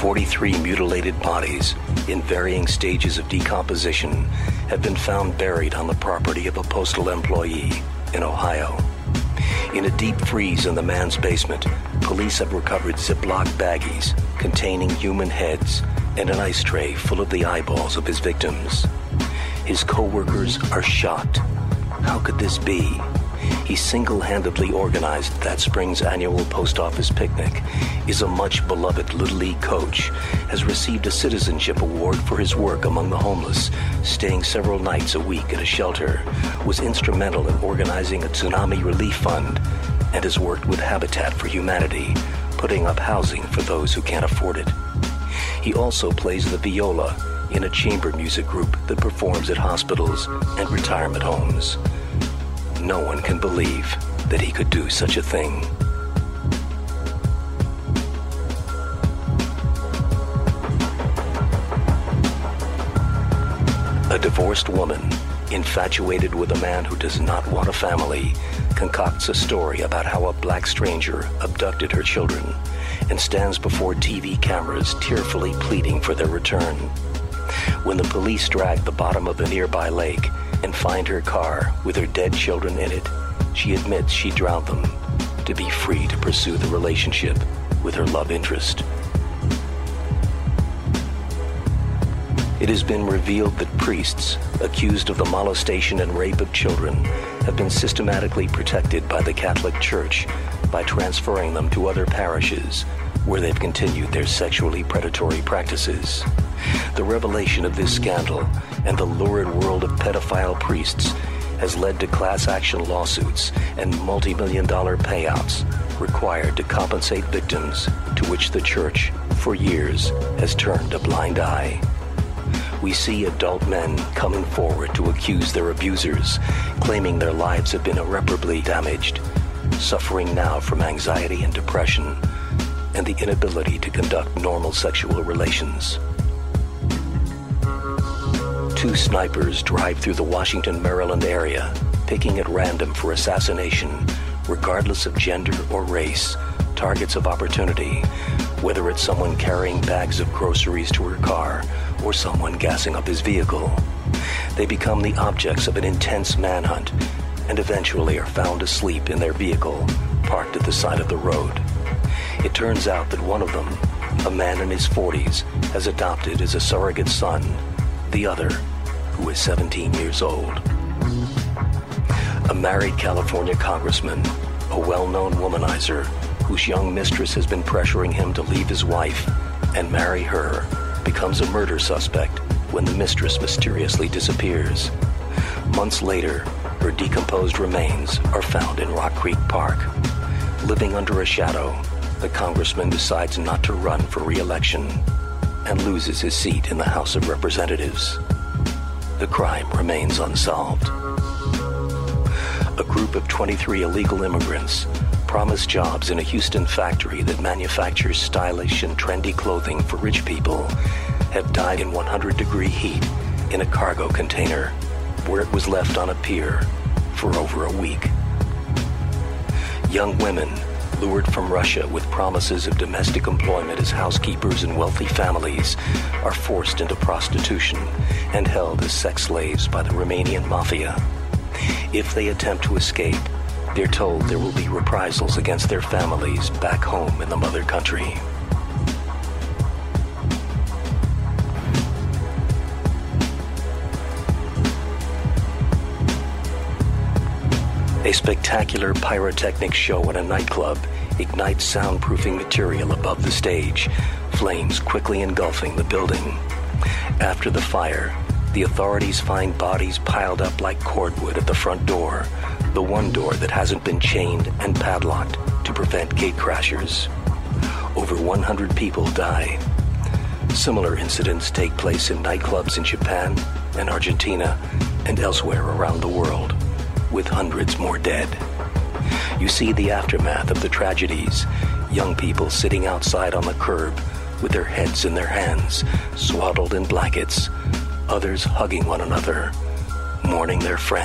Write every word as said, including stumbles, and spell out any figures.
forty-three mutilated bodies in varying stages of decomposition have been found buried on the property of a postal employee in Ohio. In a deep freeze in the man's basement, police have recovered Ziploc baggies containing human heads and an ice tray full of the eyeballs of his victims. His co-workers are shocked. How could this be? He single-handedly organized that spring's annual post office picnic, is a much-beloved Little League coach, has received a citizenship award for his work among the homeless, staying several nights a week at a shelter, was instrumental in organizing a tsunami relief fund, and has worked with Habitat for Humanity, putting up housing for those who can't afford it. He also plays the viola in a chamber music group that performs at hospitals and retirement homes. No one can believe that he could do such a thing. A divorced woman, infatuated with a man who does not want a family, concocts a story about how a black stranger abducted her children and stands before T V cameras tearfully pleading for their return. When the police drag the bottom of a nearby lake and find her car with her dead children in it, she admits she drowned them to be free to pursue the relationship with her love interest. It has been revealed that priests accused of the molestation and rape of children have been systematically protected by the Catholic Church by transferring them to other parishes where they've continued their sexually predatory practices. The revelation of this scandal and the lurid world of pedophile priests has led to class action lawsuits and multi-million dollar payouts required to compensate victims, to which the Church, for years, has turned a blind eye. We see adult men coming forward to accuse their abusers, claiming their lives have been irreparably damaged, suffering now from anxiety and depression, and the inability to conduct normal sexual relations. Two snipers drive through the Washington, Maryland area, picking at random for assassination, regardless of gender or race, targets of opportunity, whether it's someone carrying bags of groceries to her car or someone gassing up his vehicle. They become the objects of an intense manhunt and eventually are found asleep in their vehicle, parked at the side of the road. It turns out that one of them, a man in his forties, has adopted as a surrogate son the other, who is seventeen years old. A married California congressman, a well-known womanizer, whose young mistress has been pressuring him to leave his wife and marry her, becomes a murder suspect when the mistress mysteriously disappears. Months later, her decomposed remains are found in Rock Creek Park. Living under a shadow, the congressman decides not to run for re-election and loses his seat in the House of Representatives. The crime remains unsolved. A group of twenty-three illegal immigrants promised jobs in a Houston factory that manufactures stylish and trendy clothing for rich people have died in one hundred degree heat in a cargo container where it was left on a pier for over a week. Young women lured from Russia with promises of domestic employment as housekeepers in wealthy families are forced into prostitution and held as sex slaves by the Romanian mafia. If they attempt to escape, they're told there will be reprisals against their families back home in the mother country. A spectacular pyrotechnic show at a nightclub ignites soundproofing material above the stage, flames quickly engulfing the building. After the fire, the authorities find bodies piled up like cordwood at the front door, the one door that hasn't been chained and padlocked to prevent gatecrashers. Over one hundred people die. Similar incidents take place in nightclubs in Japan and Argentina and elsewhere around the world, with hundreds more dead. You see the aftermath of the tragedies, young people sitting outside on the curb with their heads in their hands, swaddled in blankets, others hugging one another, mourning their friends.